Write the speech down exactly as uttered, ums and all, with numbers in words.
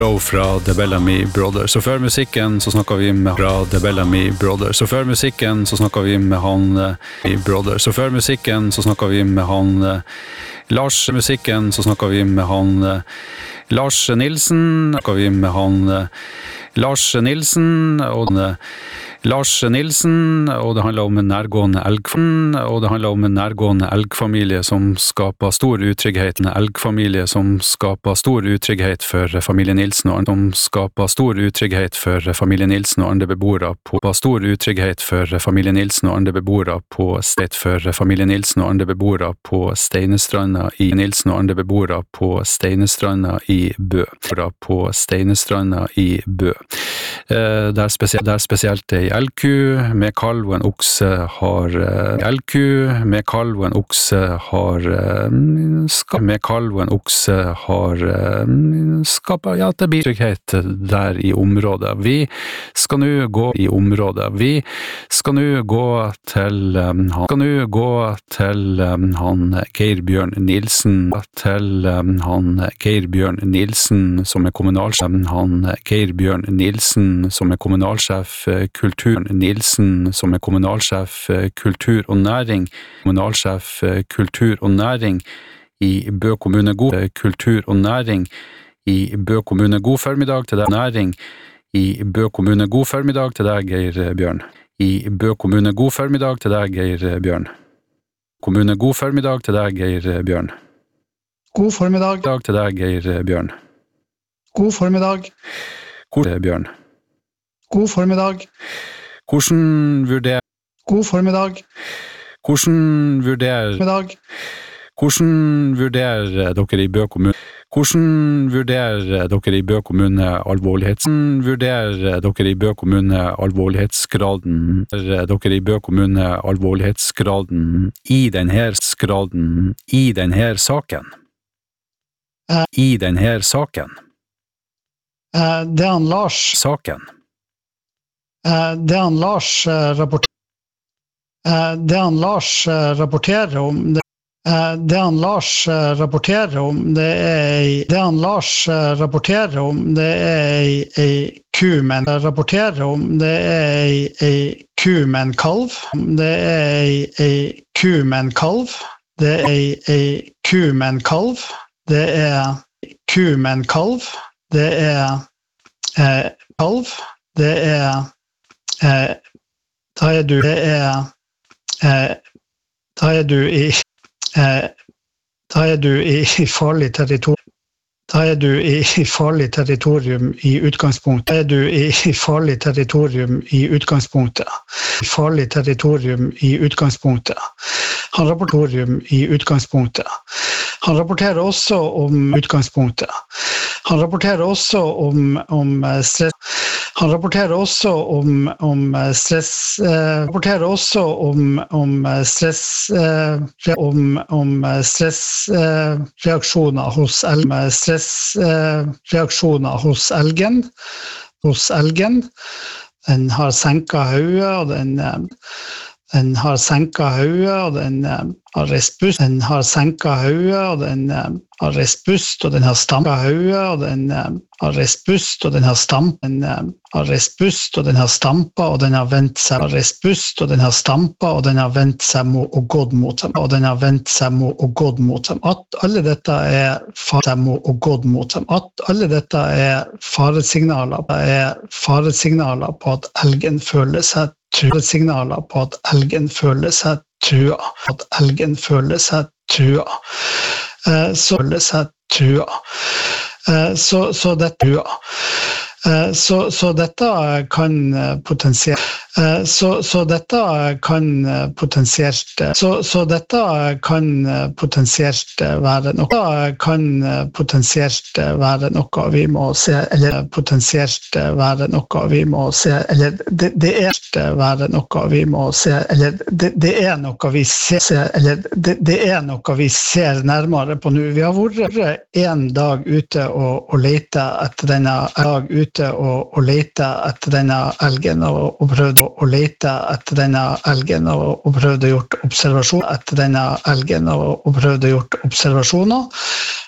Fra The Bellamy Brothers. Så før musikken så snakket vi med fra The Bellamy Brothers. Så før musikken så snakket vi med han i Brothers. Så før musikken så snakket vi med han Lars. Musikken så snakket vi med han Lars Nilsen. Snakket vi med han Lars Nilsen og Lars Nilsen, og det handler om en nærgående elgfamilie, og det handler om en nærgående elgfamilie som skaper stor utrygghet, en elgfamilie som skaper stor utrygghet for familien Nilsen, og som skaper stor utrygghet for familien Nilsen og andre beboere på stor utrygghet for familien Nilsen og andre beboere på sted for familien Nilsen og andre beboere på Steinestranda i Nilsen og andre beboere på Steinestranda i Bø, på Steinestranda i Bø. Der spesielt, der spesielt ei elgku med kalv og en okse har elgku med kalv og en okse har skap, med kalv og en okse har skapet, ja, det blir trygghet der i området. Vi skal nå gå i området. Vi skal nå gå til han, skal nå gå til han Geir Bjørn Nilsen, til han Geir Bjørn Nilsen som er kommunalsjef, han Geir Bjørn Nilsen som er kommunalsjef kultur Nilsen som er kommunalsjef kultur og næring, kommunalsjef kultur og næring i Bø kommune. God kultur og næring i Bø kommune. God formiddag til deg, næring i Bø kommune. God formiddag til deg, Geir Bjørn. I Bø kommune. God formiddag til deg, Geir Bjørn. Kommune. God formiddag til deg, Geir Bjørn. God formiddag. Dag til deg, Geir Bjørn. God formiddag. God Bjørn. God formiddag. Hvordan vurderer God formiddag. Hvordan vurderer Middag. Hvordan vurderer dere i Bø kommune? Hvordan vurderer dere i Bø kommune alvorligheten? Vurderer dere i Bø kommune alvorlighetsgraden? Dere i Bø kommune alvorlighetsgraden i denne graden i denne saken? I denne saken? Eh, det er han Lars. Saken. Eh, det er han Lars eh, rapporterer. Eh, det er han Lars eh, rapporterer om. Det, eh, det er han Lars eh, rapporterer om. Det er ei, det er han Lars eh, rapporterer om. Det er ei, ei ku med en rapporterer om. Det er ei, ei ku med en kalv. Det er ei, ei ku med en kalv. Det er ei, ei ku med en kalv. Det er ku med en kalv. Det er eh, kalv. Det er eh, da er du det er eh, da er du i eh, da er du i farlig territorium. Da er du i farlig territorium i utgangspunktet. Da er du i farlig territorium i utgangspunktet. Farlig territorium i utgangspunktet. Han rapporterer i utgangspunktet. Han rapporterer også om utgangspunktet. Han rapporterer også om, om stress. Han rapporterer også om, om stress. Eh, rapporterer også om, om stress. Eh, om, om stressreaksjoner eh, hos elgen. Stressreaksjoner eh, hos elgen. Hos elgen. Den har senket hodet, og den Den har senket hodet, og den har reist pust. Den har senket hodet, og den har reist pust, og den har stampet hodet, og den har reist pust, og den har stampet. Den har reist pust, og den har stampet, og den har vendt seg. Har reist pust, og den har stampet, og den har vendt seg mot og gått mot dem. Og den har vendt seg mot og gått mot dem. At alle dette er faresignaler og gått mot dem. At alle dette er faresignaler. Det er faresignaler på at elgen føler seg signaler på at elgen føler seg trua, at elgen føler seg trua, eh, så føler seg trua, eh, så, så dette trua, eh, så, så dette kan potensielt, eh, så, så dette kan potensielt, så, så dette kan potensielt være noe, kan potensielt være noe vi må se, eller potensielt være noe vi må se, eller det, det er være noe vi må se, eller det, det er noe vi ser, eller det, det er noe vi ser nærmere på nå. Vi har vært en dag ute og, og lete etter denne dag ute og, og lete etter denne elgen og, og prøvde å lete etter denne elgen og, og prøvde gjort observasjon etter denne elgen og, og prøvde gjort observasjoner.